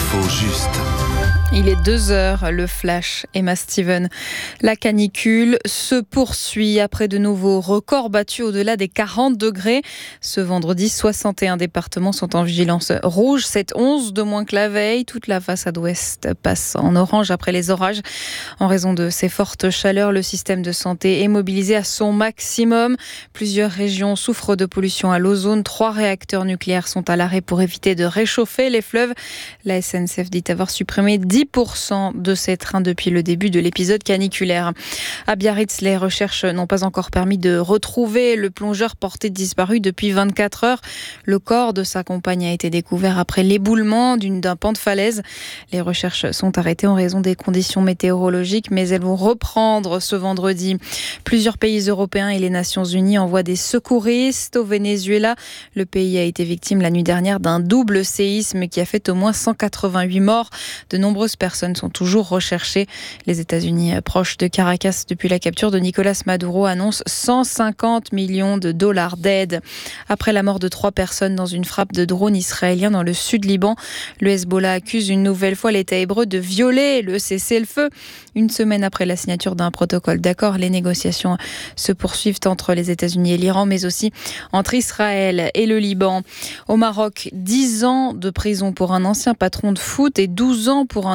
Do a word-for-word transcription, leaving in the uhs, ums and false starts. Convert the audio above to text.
l'info juste. Il est deux heures, le flash. Emma Steven. La canicule se poursuit après de nouveaux records battus au-delà des quarante degrés. Ce vendredi, soixante et un départements sont en vigilance rouge. C'est onze de moins que la veille. Toute la façade ouest passe en orange après les orages. En raison de ces fortes chaleurs, le système de santé est mobilisé à son maximum. Plusieurs régions souffrent de pollution à l'ozone. Trois réacteurs nucléaires sont à l'arrêt pour éviter de réchauffer les fleuves. La S N C F dit avoir supprimé dix pour cent de ces trains depuis le début de l'épisode caniculaire. À Biarritz, les recherches n'ont pas encore permis de retrouver le plongeur porté disparu depuis vingt-quatre heures. Le corps de sa compagne a été découvert après l'éboulement d'une, d'un pan de falaise. Les recherches sont arrêtées en raison des conditions météorologiques, mais elles vont reprendre ce vendredi. Plusieurs pays européens et les Nations Unies envoient des secouristes au Venezuela. Le pays a été victime la nuit dernière d'un double séisme qui a fait au moins cent quatre-vingt-huit morts. De nombreuses personnes sont toujours recherchées. Les États-Unis, proches de Caracas depuis la capture de Nicolas Maduro, annoncent cent cinquante millions de dollars d'aide. Après la mort de trois personnes dans une frappe de drone israélien dans le sud Liban, le Hezbollah accuse une nouvelle fois l'État hébreu de violer le cessez-le-feu. Une semaine après la signature d'un protocole d'accord, les négociations se poursuivent entre les États-Unis et l'Iran, mais aussi entre Israël et le Liban. Au Maroc, dix ans de prison pour un ancien patron de foot et douze ans pour un